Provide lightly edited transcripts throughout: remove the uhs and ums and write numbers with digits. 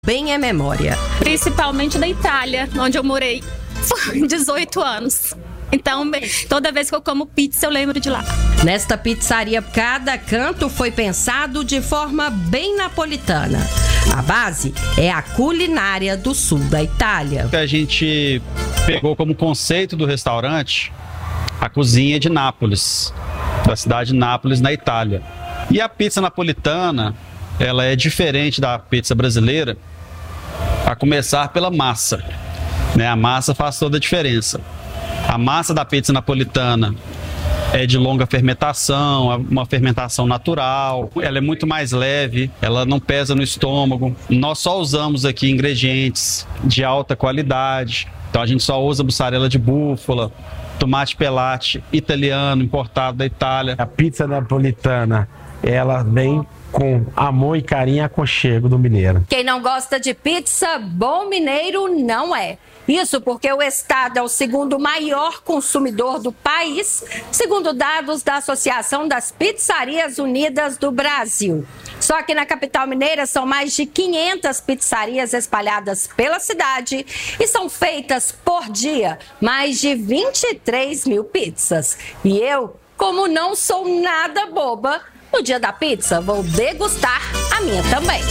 bem é memória. Principalmente da Itália, onde eu morei por 18 anos. Então, toda vez que eu como pizza, eu lembro de lá. Nesta pizzaria, cada canto foi pensado de forma bem napolitana. A base é a culinária do sul da Itália. A gente pegou como conceito do restaurante a cozinha de Nápoles, da cidade de Nápoles, na Itália. E a pizza napolitana, ela é diferente da pizza brasileira, a começar pela massa, né? A massa faz toda a diferença. A massa da pizza napolitana é de longa fermentação, uma fermentação natural, ela é muito mais leve, ela não pesa no estômago. Nós só usamos aqui ingredientes de alta qualidade, então a gente só usa mussarela de búfala, tomate pelate italiano, importado da Itália. A pizza napolitana, ela vem com amor e carinho e aconchego do mineiro. Quem não gosta de pizza, bom mineiro não é. Isso porque o estado é o segundo maior consumidor do país, segundo dados da Associação das Pizzarias Unidas do Brasil. Só que na capital mineira são mais de 500 pizzarias espalhadas pela cidade e são feitas por dia mais de 23 mil pizzas. E eu, como não sou nada boba, no dia da pizza vou degustar a minha também.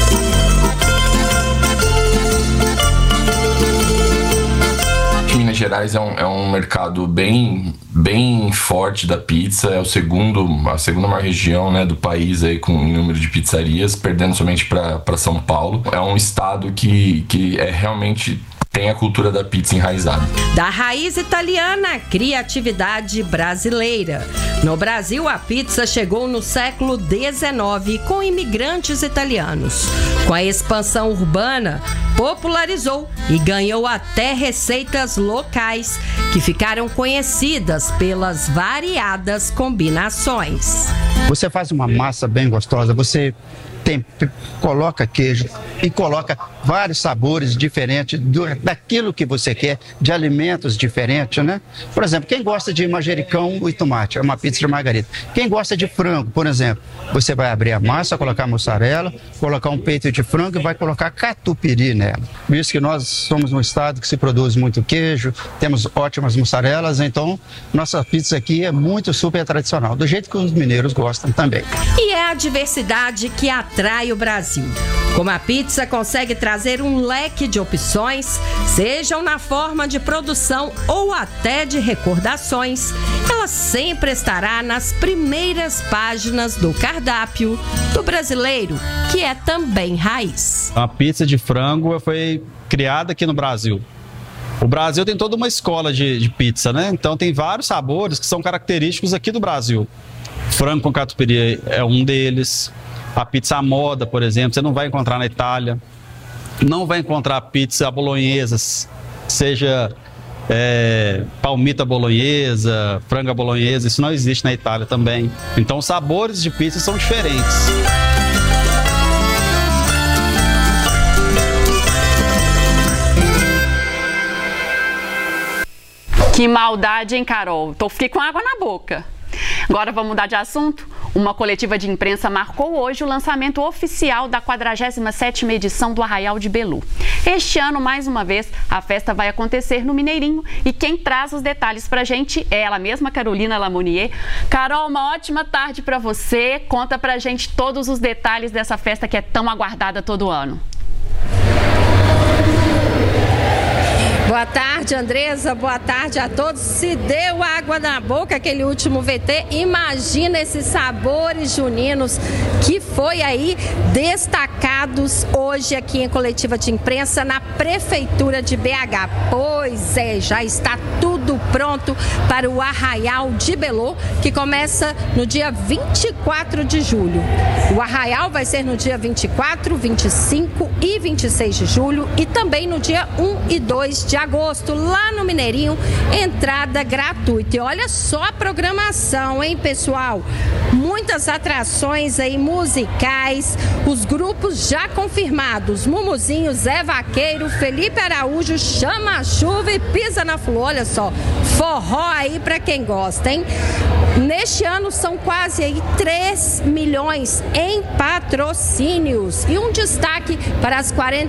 Minas Gerais é um mercado bem forte da pizza, é a segunda maior região, né, do país aí, com número de pizzarias, perdendo somente para São Paulo. É um estado que realmente tem a cultura da pizza enraizada. Da raiz italiana à criatividade brasileira. No Brasil, a pizza chegou no século XIX com imigrantes italianos. Com a expansão urbana, popularizou e ganhou até receitas locais que ficaram conhecidas pelas variadas combinações. Você faz uma massa bem gostosa, você coloca queijo e coloca vários sabores diferentes daquilo que você quer, de alimentos diferentes, né? Por exemplo, quem gosta de manjericão e tomate, é uma pizza de margarita. Quem gosta de frango, por exemplo, você vai abrir a massa, colocar mussarela, colocar um peito de frango e vai colocar catupiry nela. Visto que nós somos um estado que se produz muito queijo, temos ótimas mussarelas, então nossa pizza aqui é muito super tradicional, do jeito que os mineiros gostam também. E é a diversidade que atrai o Brasil. Como a pizza consegue trazer um leque de opções, sejam na forma de produção ou até de recordações, ela sempre estará nas primeiras páginas do cardápio do brasileiro, que é também raiz. A pizza de frango foi criada aqui no Brasil. O Brasil tem toda uma escola de pizza, né? Então tem vários sabores que são característicos aqui do Brasil. Frango com catupiry é um deles. A pizza à moda, por exemplo, você não vai encontrar na Itália. Não vai encontrar pizza bolonhesa, seja palmita bolonhesa, franga bolonhesa, isso não existe na Itália também. Então os sabores de pizza são diferentes. Que maldade, hein, Carol? Fiquei com água na boca. Agora vamos mudar de assunto. Uma coletiva de imprensa marcou hoje o lançamento oficial da 47ª edição do Arraial de Belu. Este ano, mais uma vez, a festa vai acontecer no Mineirinho e quem traz os detalhes pra gente é ela mesma, Carolina Lamonier. Carol, uma ótima tarde pra você. Conta pra gente todos os detalhes dessa festa que é tão aguardada todo ano. Boa tarde, Andresa. Boa tarde a todos. Se deu água na boca aquele último VT, imagina esses sabores juninos que foi aí destacados hoje aqui em coletiva de imprensa na Prefeitura de BH. Pois é, já está tudo pronto para o Arraial de Belu, que começa no dia 24 de julho. O Arraial vai ser no dia 24, 25 e 26 de julho e também no dia 1 e 2 de agosto, lá no Mineirinho, entrada gratuita. E olha só a programação, hein, pessoal? Muitas atrações aí musicais, os grupos já confirmados: Mumuzinho, Zé Vaqueiro, Felipe Araújo, Chama a Chuva e Pisa na Flor. Olha só, forró aí pra quem gosta, hein? Neste ano são quase aí 3 milhões em patrocínios. E um destaque para as 40